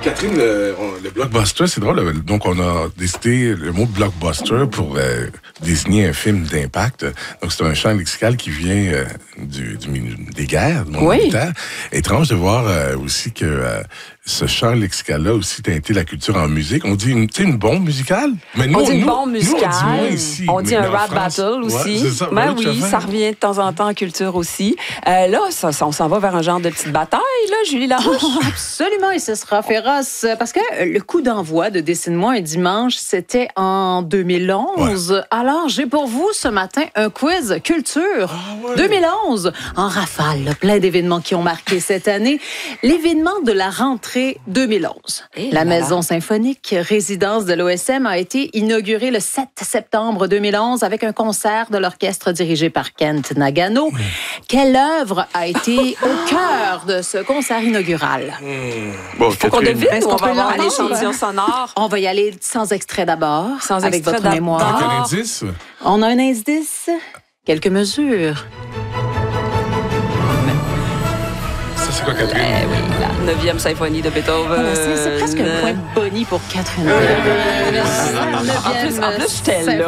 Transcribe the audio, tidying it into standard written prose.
Catherine, le blockbuster, c'est drôle. Donc, on a décidé le mot blockbuster pour désigner un film d'impact. Donc, c'est un champ lexical qui vient des guerres, du monde militaire. Étrange de voir aussi que ce champ lexical-là aussi teinté la culture en musique. On dit une bombe musicale. Mais nous, on dit une bombe musicale. Nous, on dit moins ici. On dit un rap battle aussi. Ouais, c'est ça, oui, ça revient de temps en temps en culture aussi. Là, on s'en va vers un genre de petite bataille, là, Julie Larouche. Absolument, et ce sera féroce. Parce que le coup d'envoi de Dessine-moi un dimanche, c'était en 2011. Ouais. Alors, j'ai pour vous ce matin un quiz culture 2011. En rafale, là, plein d'événements qui ont marqué cette année. L'événement de la rentrée 2011. La Maison symphonique, résidence de l'OSM, a été inaugurée le 7 septembre 2011 avec un concert de l'orchestre dirigé par Kent Nagano. Quelle œuvre a été au cœur de ce concert inaugural? Bon, faut qu'on devine. Est-ce qu'on peut avoir un échantillon sonore? On va y aller sans extrait d'abord, avec votre mémoire. Avec un indice? On a un indice? Quelques mesures. C'est quoi, Catherine? Oui, la 9e symphonie de Beethoven. C'est presque un point boni pour Catherine. En plus, j'étais là.